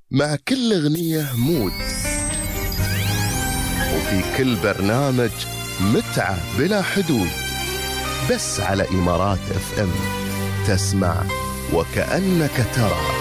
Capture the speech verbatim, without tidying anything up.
مع كل أغنية مود، وفي كل برنامج متعة بلا حدود. بس على إمارات اف ام تسمع وكأنك ترى.